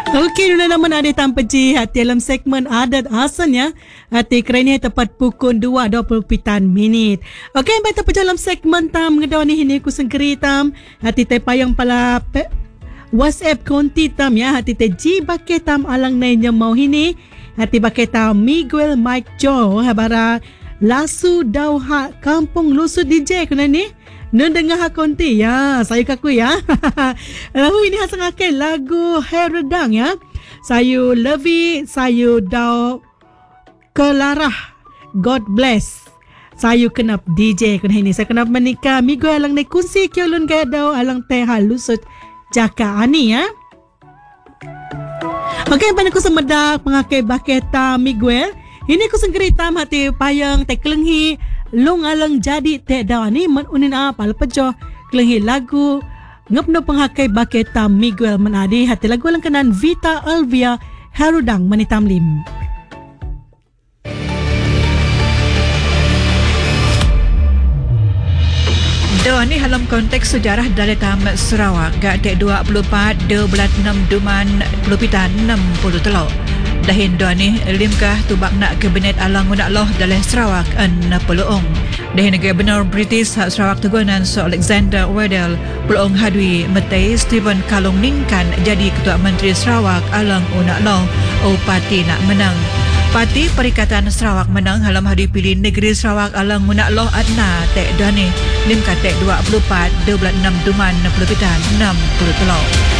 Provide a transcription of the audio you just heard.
Okey, nuna naman ada tanpa hati dalam segmen adat asalnya. Hati kerana tepat pukul 2:20 minit. Okey, baik tepat dalam segmen tam ngedaw ni hini ku sengkeri tam. Hati payang pala WhatsApp konti tam ya. Hati ji bakai tam alang nainya mau hini. Hati bakai tam Miguel Mike Joe habara lasu dau hak kampung lusu DJ kuna ni. Nun dengar hak konti ya, saya kaku ya. Lagu ini hasang akan lagu Heredang ya. Saya Levi, saya dau kelarah. God bless. Saya kenap DJ kuna ini. Saya kenap menikah Miguel alang ni kunci kiolun kaya dau alang teh halusut jaka ani ya. Okey, pada ku semedak mengakai baketa Miguel. Ini ku senggerita hati payang teh kelenghi long alang jadi tek dah ni menunin apa lepejo kelenghi lagu ngapno penghakai baketa Miguel menadi hati lagu langkanan Vita Alvia Harudang Manitamlim. Doa ni dalam konteks sejarah dari Tamat Sarawak gak tek 24 bulan 6 Duman 60 dahin doa ni limkah tubak nak kabinet alang unak loh dalam Sarawak an peluong dahin Gubernur British Sarawak Tegunan Sir Alexander Waddell peluong hadui metai Stephen Kalong Ningkan jadi Ketua Menteri Sarawak alang unak loh parti nak menang. Parti Perikatan Sarawak menang halam hari pilih negeri Sarawak alang unak loh adna tek doa ni limkah tek 24 bulan 6 Duman 60